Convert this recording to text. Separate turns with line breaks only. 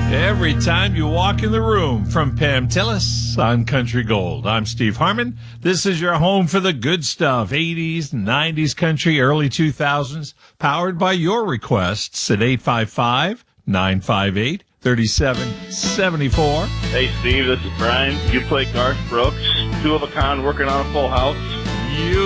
Every time you walk in the room. From Pam Tillis on Country Gold. I'm Steve Harmon. This is your home for the good stuff. 80s, 90s country, early 2000s. Powered by your requests at 855-958-3774.
Hey, Steve, this is Brian. You play Garth Brooks, two of a kind, working on a full house.
You